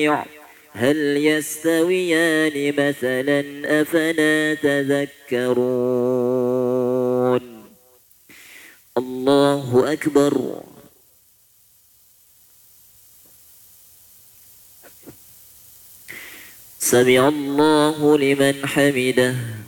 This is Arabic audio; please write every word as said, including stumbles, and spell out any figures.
هل يستويان مثلا أفلا تذكرون الله أكبر. سمع الله لمن حمده.